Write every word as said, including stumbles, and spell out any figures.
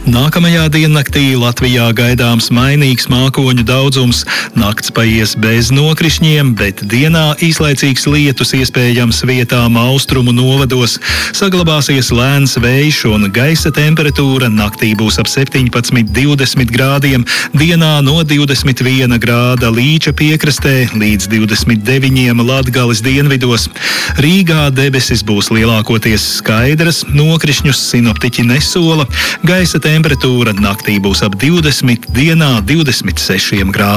Nākamajā diennaktī Latvijā gaidāms mainīgs mākoņu daudzums. Nakts paies bez nokrišņiem, bet dienā īslaicīgs lietus iespējams vietām austrumu novados. Saglabāsies lēns vējš un gaisa temperatūra naktī būs ap septiņpadsmit līdz divdesmit grādiem, dienā no divdesmit viena grāda Līča piekrastē līdz divdesmit deviņiem Latgales dienvidos. Rīgā debesis būs lielākoties skaidras, nokrišņus sinoptiķi nesola. Gaisa temperatūra naktī būs ap divdesmit, dienā divdesmit sešiem grādiem.